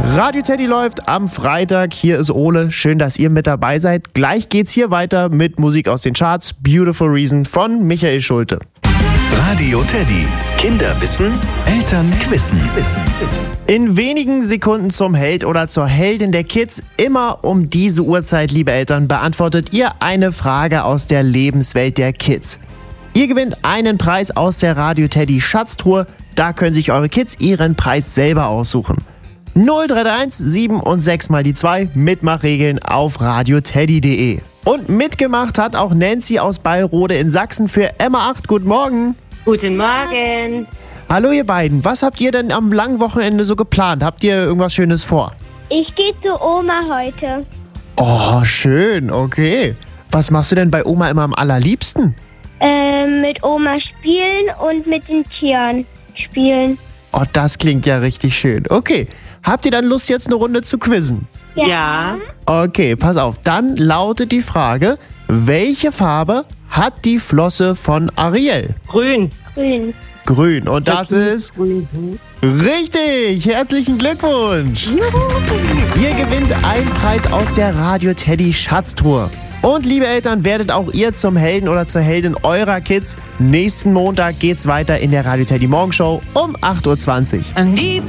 Radio Teddy läuft am Freitag. Hier ist Ole. Schön, dass ihr mit dabei seid. Gleich geht's hier weiter mit Musik aus den Charts. Beautiful Reason von Michael Schulte. Radio Teddy. Kinder wissen, Eltern quissen. In wenigen Sekunden zum Held oder zur Heldin der Kids. Immer um diese Uhrzeit, liebe Eltern, beantwortet ihr eine Frage aus der Lebenswelt der Kids. Ihr gewinnt einen Preis aus der Radio Teddy Schatztruhe. Da können sich eure Kids ihren Preis selber aussuchen. 0331 7 und 6 mal die 2, Mitmachregeln auf radioteddy.de. Und mitgemacht hat auch Nancy aus Beilrode in Sachsen für Emma 8. Guten Morgen. Guten Morgen. Hallo ihr beiden, was habt ihr denn am langen Wochenende so geplant? Habt ihr irgendwas Schönes vor? Ich gehe zu Oma heute. Oh, schön, okay. Was machst du denn bei Oma immer am allerliebsten? Mit Oma spielen und mit den Tieren spielen. Oh, das klingt ja richtig schön. Okay, habt ihr dann Lust, jetzt eine Runde zu quizzen? Ja. Okay, pass auf. Dann lautet die Frage, welche Farbe hat die Flosse von Ariel? Grün. Grün. Grün. Und das ist Grün. richtig. Herzlichen Glückwunsch. Ihr gewinnt einen Preis aus der Radio Teddy Schatztruhe. Und liebe Eltern, werdet auch ihr zum Helden oder zur Heldin eurer Kids. Nächsten Montag geht's weiter in der Radio Teddy Morgenshow um 8:20 Uhr.